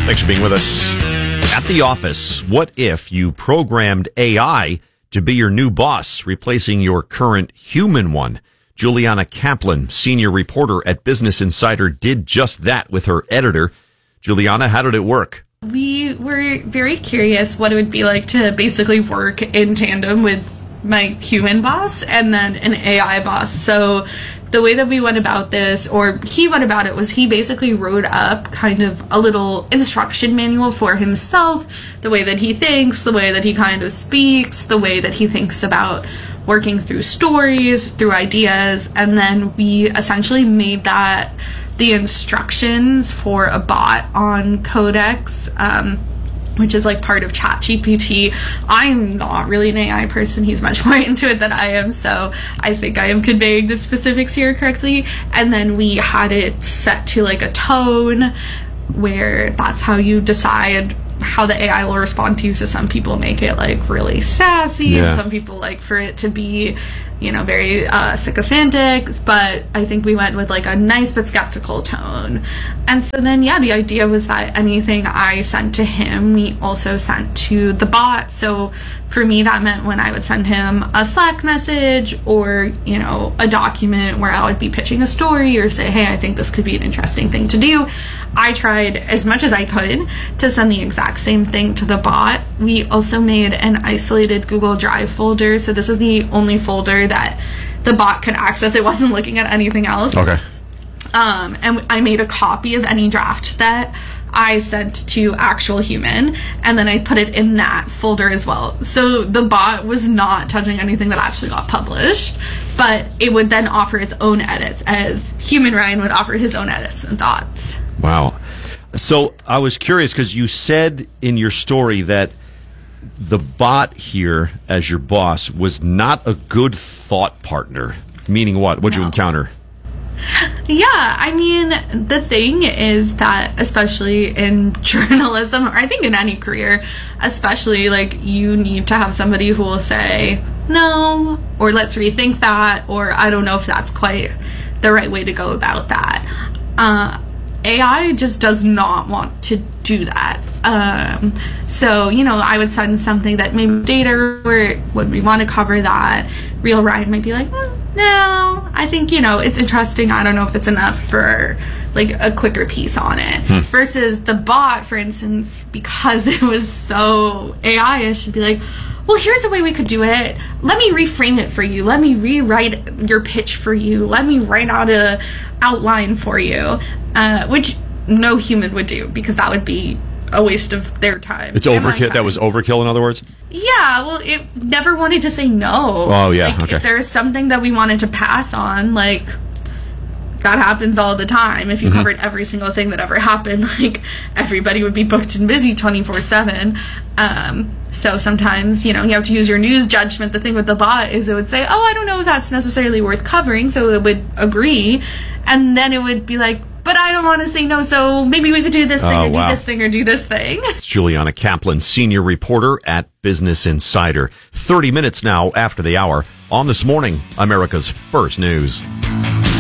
Thanks for being with us. At the office, what if you programmed AI to be your new boss, replacing your current human one? Juliana Kaplan, senior reporter at Business Insider, did just that with her editor. Juliana, how did it work? We were very curious what it would be like to basically work in tandem with my human boss and then an AI boss. So the way that we went about this, or he went about it, was he basically wrote up kind of a little instruction manual for himself, the way that he thinks, the way that he kind of speaks, the way that he thinks about working through stories, through ideas, and then we essentially made that the instructions for a bot on Codex, which is like part of ChatGPT. I'm not really an AI person. He's much more into it than I am, so I think I am conveying the specifics here correctly. And then we had it set to like a tone where that's how you decide how the AI will respond to you. So some people make it like really sassy, and some people like for it to be, you know, very sycophantic, but I think we went with like a nice but skeptical tone. And so then, the idea was that anything I sent to him, we also sent to the bot. So for me, that meant when I would send him a Slack message or, you know, a document where I would be pitching a story or say, hey, I think this could be an interesting thing to do, I tried as much as I could to send the exact same thing to the bot. We also made an isolated Google Drive folder. So this was the only folder that the bot could access. It wasn't looking at anything else. Okay. And I made a copy of any draft that I sent to actual human, and then I put it in that folder as well. So the bot was not touching anything that actually got published, but it would then offer its own edits as human Ryan would offer his own edits and thoughts. Wow. So I was curious because you said in your story that the bot here as your boss was not a good thought partner. Meaning what? What'd you encounter? Yeah, I mean, the thing is that, especially in journalism, or I think in any career, especially, like, you need to have somebody who will say, no, or let's rethink that, or I don't know if that's quite the right way to go about that. AI just does not want to do that. So, you know, I would send something that maybe data, or would we want to cover that? Real Ryan might be like, no, I think, you know, it's interesting. I don't know if it's enough for like a quicker piece on it. Versus the bot, for instance, because it was so AI-ish, should be like, well, here's a way we could do it. Let me reframe it for you. Let me rewrite your pitch for you. Let me write out a outline for you, which no human would do, because that would be a waste of their time. It's overkill. That was overkill, in other words? Yeah, well, it never wanted to say no. Oh, yeah, like, okay. If there is something that we wanted to pass on, like, that happens all the time. If you covered every single thing that ever happened, like, everybody would be booked and busy 24/7. So sometimes, you know, you have to use your news judgment. The thing with the bot is it would say, oh, I don't know if that's necessarily worth covering, so it would agree. And then it would be like, but I don't want to say no, so maybe we could do this thing, or do this thing, or do this thing. It's Juliana Kaplan, senior reporter at Business Insider. 30 minutes now after the hour on This Morning, America's First News.